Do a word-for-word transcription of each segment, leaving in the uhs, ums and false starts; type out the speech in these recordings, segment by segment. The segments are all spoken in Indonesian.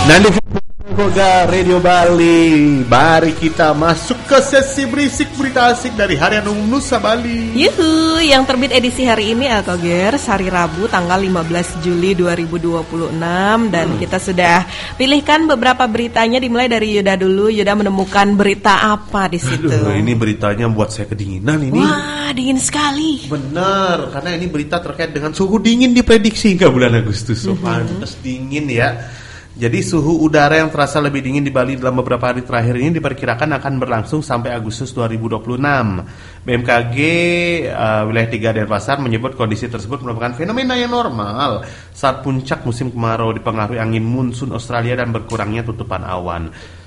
Nanti Koga Radio Bali. Mari kita masuk ke sesi berisik berita asik dari Harian Umum Nusa Bali. Yuhu, yang terbit edisi hari ini Alkogers, hari Rabu tanggal lima belas Juli dua ribu dua puluh enam. Dan hmm. kita sudah pilihkan beberapa beritanya, dimulai dari Yuda dulu. Yuda menemukan berita apa di situ? Aduh, ini beritanya buat saya kedinginan ini. Wah, dingin sekali. Benar, karena ini berita terkait dengan suhu dingin diprediksi hingga bulan Agustus. So, mm-hmm. Pantas dingin ya. Jadi suhu udara yang terasa lebih dingin di Bali dalam beberapa hari terakhir ini diperkirakan akan berlangsung sampai Agustus dua ribu dua puluh enam. B M K G uh, wilayah tiga Denpasar menyebut kondisi tersebut merupakan fenomena yang normal saat puncak musim kemarau dipengaruhi angin monsun Australia dan berkurangnya tutupan awan.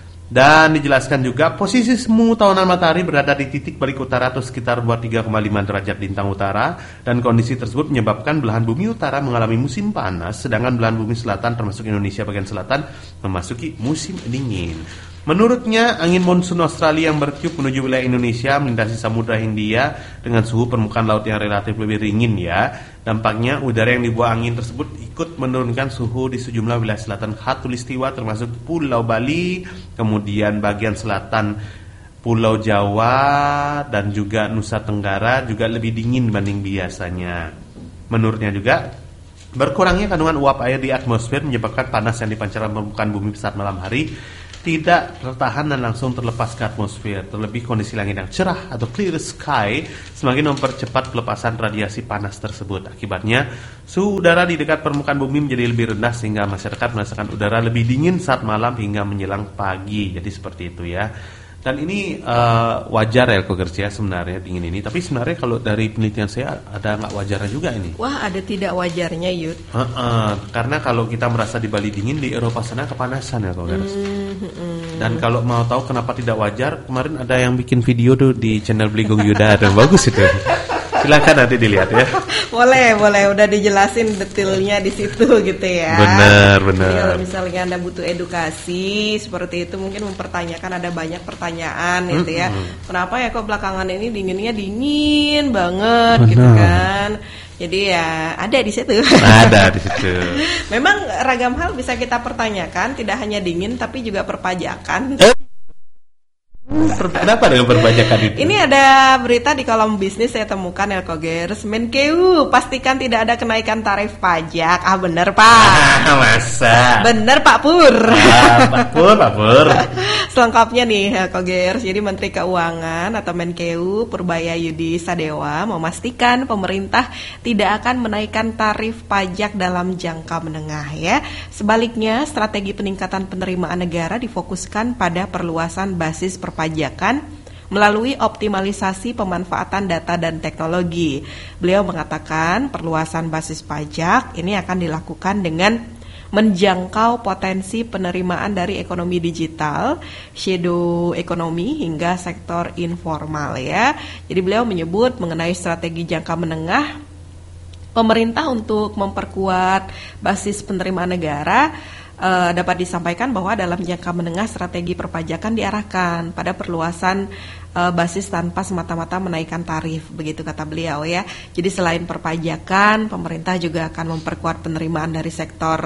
Dan dijelaskan juga posisi semu tahunan matahari berada di titik balik utara atau sekitar dua puluh tiga koma lima derajat lintang utara, dan kondisi tersebut menyebabkan belahan bumi utara mengalami musim panas, sedangkan belahan bumi selatan termasuk Indonesia bagian selatan memasuki musim dingin. Menurutnya, angin monsun Australia yang bertiup menuju wilayah Indonesia melintasi Samudra Hindia dengan suhu permukaan laut yang relatif lebih dingin ya. Dampaknya udara yang dibawa angin tersebut ikut menurunkan suhu di sejumlah wilayah selatan Khatulistiwa termasuk Pulau Bali, kemudian bagian selatan Pulau Jawa dan juga Nusa Tenggara juga lebih dingin dibanding biasanya. Menurutnya juga, berkurangnya kandungan uap air di atmosfer menyebabkan panas yang dipancarkan permukaan bumi saat malam hari tidak tertahan dan langsung terlepas ke atmosfer. Terlebih kondisi langit yang cerah atau clear sky semakin mempercepat pelepasan radiasi panas tersebut. Akibatnya, suhu udara di dekat permukaan bumi menjadi lebih rendah sehingga masyarakat merasakan udara lebih dingin saat malam hingga menjelang pagi. Jadi seperti itu ya. Dan ini uh, wajar ya Alkogers ya sebenarnya dingin ini. Tapi sebenarnya kalau dari penelitian saya ada nggak wajarnya juga ini. Wah, ada tidak wajarnya Yud. Uh-uh, karena kalau kita merasa di Bali dingin, di Eropa sana kepanasan ya Alkogers. Mm-hmm. Dan kalau mau tahu kenapa tidak wajar, kemarin ada yang bikin video tuh di channel Bligong Yuda, dan bagus itu. Silakan nanti dilihat ya. Boleh, boleh. Udah dijelasin detailnya di situ gitu ya. Benar, benar. Jadi kalau misalnya Anda butuh edukasi seperti itu, mungkin mempertanyakan, ada banyak pertanyaan gitu ya. Mm-hmm. Kenapa ya kok belakangan ini dinginnya dingin banget benar. Gitu kan? Jadi ya ada di situ. Ada di situ. Memang ragam hal bisa kita pertanyakan, tidak hanya dingin tapi juga perpajakan. Eh. Kenapa dengan perpajakan itu? Ini ada berita di kolom bisnis saya temukan Alkogers. Menkeu pastikan tidak ada kenaikan tarif pajak. Ah bener Pak. Ah, masa? Bener Pak Pur. Ah, Pak Pur, Pak Pur. Selengkapnya nih Alkogers. Jadi Menteri Keuangan atau Menkeu Purbaya Yudi Sadewa memastikan pemerintah tidak akan menaikkan tarif pajak dalam jangka menengah ya. Sebaliknya, strategi peningkatan penerimaan negara difokuskan pada perluasan basis perpajakan pajakan melalui optimalisasi pemanfaatan data dan teknologi. Beliau mengatakan perluasan basis pajak ini akan dilakukan dengan menjangkau potensi penerimaan dari ekonomi digital, shadow ekonomi hingga sektor informal ya. Jadi beliau menyebut mengenai strategi jangka menengah pemerintah untuk memperkuat basis penerimaan negara. Uh, dapat disampaikan bahwa dalam jangka menengah strategi perpajakan diarahkan pada perluasan uh, basis tanpa semata-mata menaikkan tarif, begitu kata beliau ya. Jadi selain perpajakan, pemerintah juga akan memperkuat penerimaan dari sektor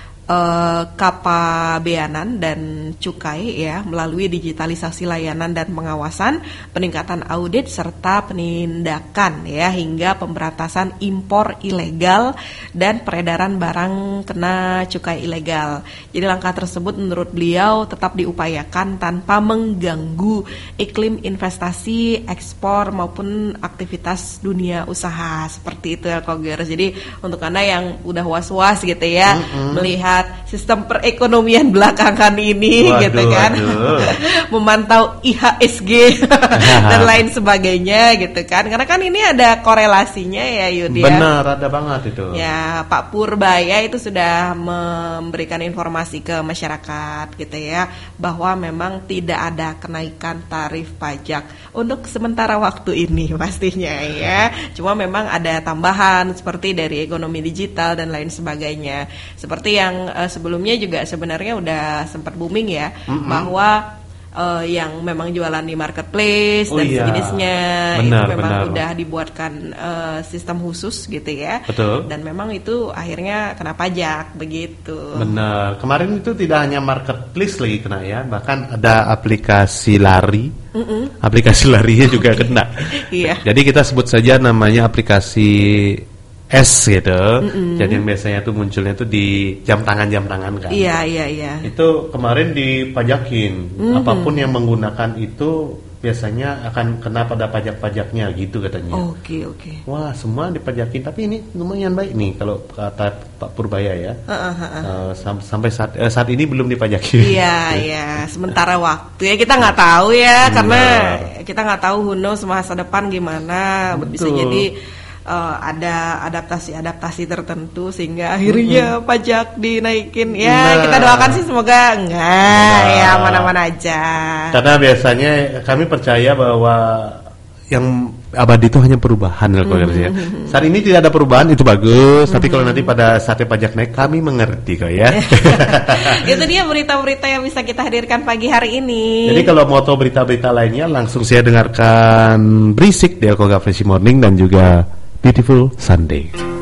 Uh, kepabeanan dan cukai ya melalui digitalisasi layanan dan pengawasan, peningkatan audit serta penindakan ya hingga pemberantasan impor ilegal dan peredaran barang kena cukai ilegal. Jadi langkah tersebut menurut beliau tetap diupayakan tanpa mengganggu iklim investasi, ekspor maupun aktivitas dunia usaha seperti itu ya Alkogers. Jadi untuk Anda yang udah was-was gitu ya mm-hmm. melihat sistem perekonomian belakangan ini waduh, gitu kan memantau I H S G dan lain sebagainya gitu kan, karena kan ini ada korelasinya ya Yudi ya. Benar, ada banget itu ya. Pak Purbaya itu sudah memberikan informasi ke masyarakat gitu ya bahwa memang tidak ada kenaikan tarif pajak untuk sementara waktu ini pastinya ya. Cuma memang ada tambahan seperti dari ekonomi digital dan lain sebagainya, seperti yang Uh, sebelumnya juga sebenarnya udah sempat booming ya, mm-hmm. bahwa uh, yang memang jualan di marketplace Oh dan iya. sejenisnya Benar, itu memang benar. udah dibuatkan uh, sistem khusus gitu ya. Betul. Dan memang itu akhirnya kena pajak begitu. Benar. Kemarin itu tidak hanya marketplace lagi kena ya, bahkan ada aplikasi lari. Mm-mm. Aplikasi larinya juga kena. Iya. Jadi kita sebut saja namanya aplikasi S gitu. Mm-mm. Jadi yang biasanya tuh munculnya tuh di jam tangan jam tangan kan. Iya iya iya. Itu kemarin dipajakin. Mm-hmm. Apapun yang menggunakan itu biasanya akan kena pada pajak-pajaknya gitu katanya. Oke okay, oke. Okay. Wah semua dipajakin, tapi ini lumayan baik nih kalau kata Pak Purbaya ya. Uh, uh, uh. Uh, sam- sampai saat uh, saat ini belum dipajakin. Iya iya. Sementara waktu ya kita nggak tahu ya. Benar. Karena kita nggak tahu who knows masa depan gimana. Betul. Bisa jadi Uh, ada adaptasi-adaptasi tertentu sehingga akhirnya mm-hmm. pajak dinaikin. Ya nah. Kita doakan sih semoga enggak nah. Ya mana-mana aja. Karena biasanya kami percaya bahwa yang abadi itu hanya perubahan mm-hmm. ya. Saat ini tidak ada perubahan itu bagus, mm-hmm. tapi kalau nanti pada saatnya pajak naik kami mengerti kok ya. Itu dia berita-berita yang bisa kita hadirkan pagi hari ini. Jadi kalau mau tahu berita-berita lainnya langsung saya dengarkan Berisik di Alkoga Fresh Morning dan juga Beautiful Sunday.